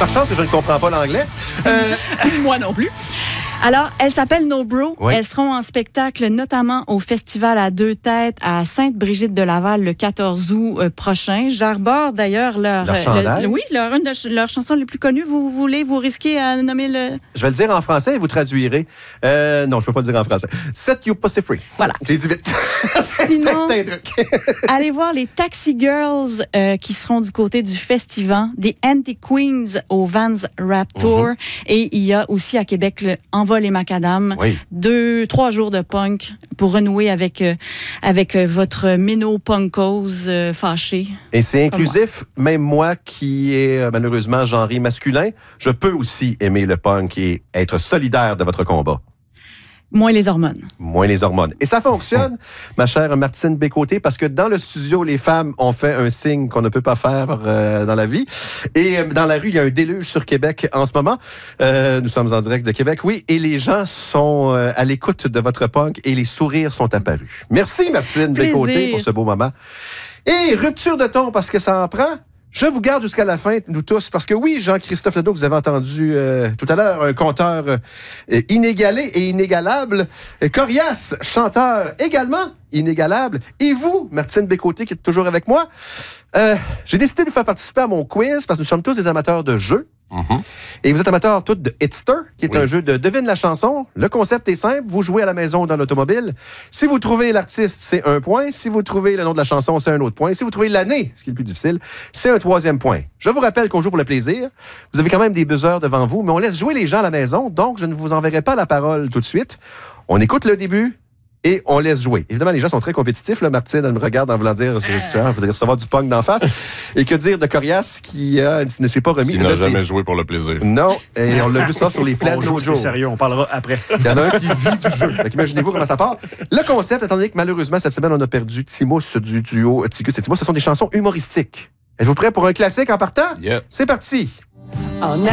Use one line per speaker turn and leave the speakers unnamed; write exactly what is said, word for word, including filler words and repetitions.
par chance que je ne comprends pas l'anglais. Euh...
Moi non plus. Alors, elles s'appellent No Bro.
Oui.
Elles seront en spectacle notamment au Festival à deux têtes à Sainte-Brigitte-de-Laval le quatorze août euh, prochain. J'arbore d'ailleurs leur...
Leur
euh,
chandail?
le, oui, leur, une de leurs chansons les plus connues. Vous voulez vous risquer à nommer le...
Je vais le dire en français et vous traduirez. Euh, non, je ne peux pas le dire en français. Set you pussy free.
Voilà.
Je l'ai dit vite.
Sinon,
T'as un truc.
allez voir les Taxi Girls euh, qui seront du côté du festival, des Anti-Queens au Vans Rap Tour. Mm-hmm. Et il y a aussi à Québec le Envol et Macadam.
Oui.
Deux, trois jours de punk pour renouer avec, euh, avec euh, votre méno-punkose euh, fâché.
Et c'est inclusif. Moi. Même moi qui est euh, malheureusement genré masculin, je peux aussi aimer le punk et être solidaire de votre combat.
Moins les hormones.
Moins les hormones. Et ça fonctionne, ma chère Martine Bécoté, parce que dans le studio, les femmes ont fait un signe qu'on ne peut pas faire euh, dans la vie. Et euh, dans la rue, il y a un déluge sur Québec en ce moment. Euh, nous sommes en direct de Québec, oui. Et les gens sont euh, à l'écoute de votre punk et les sourires sont apparus. Merci, Martine Bécoté, pour ce beau moment. Et rupture de ton, parce que ça en prend. Je vous garde jusqu'à la fin, nous tous, parce que oui, Jean-Christophe Ledoux, que vous avez entendu euh, tout à l'heure, un conteur euh, inégalé et inégalable. Et Corias, chanteur également inégalable. Et vous, Martine Bécoté, qui est toujours avec moi, euh, j'ai décidé de vous faire participer à mon quiz, parce que nous sommes tous des amateurs de jeux. Mm-hmm. Et vous êtes amateurs tous de Hitster, qui est oui. un jeu de devine la chanson. Le concept est simple, vous jouez à la maison ou dans l'automobile. Si vous trouvez l'artiste, c'est un point. Si vous trouvez le nom de la chanson, c'est un autre point. Si vous trouvez l'année, ce qui est le plus difficile, c'est un troisième point. Je vous rappelle qu'on joue pour le plaisir. Vous avez quand même des buzzers devant vous, mais on laisse jouer les gens à la maison, donc je ne vous enverrai pas la parole tout de suite. On écoute le début et on laisse jouer. Évidemment, les gens sont très compétitifs. Là, Martine, elle me regarde en voulant dire, euh... vous allez recevoir du punk d'en face. Et que dire de Corias qui euh, ne s'est pas remis.
Qui n'a jamais joué pour le plaisir.
Non, et on l'a vu ça sur les plans de nos jours.
C'est sérieux, on parlera après.
Il y en a un qui vit du jeu. Donc, imaginez-vous comment ça part. Le concept, étant donné que malheureusement, cette semaine, on a perdu Timous du duo Tigus et Timous, ce sont des chansons humoristiques. Êtes-vous prêts pour un classique en partant?
Yeah.
C'est parti.
En